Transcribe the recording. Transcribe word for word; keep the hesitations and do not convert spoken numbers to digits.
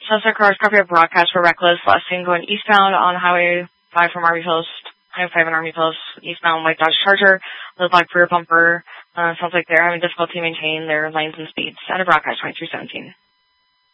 Suspect cars copy a broadcast for reckless last seen going eastbound on Highway five from Army Post, Highway five and Army Post, eastbound white Dodge Charger with a black rear bumper. Uh, sounds like they're having difficulty maintaining their lanes and speeds. Out of broadcast twenty-three seventeen.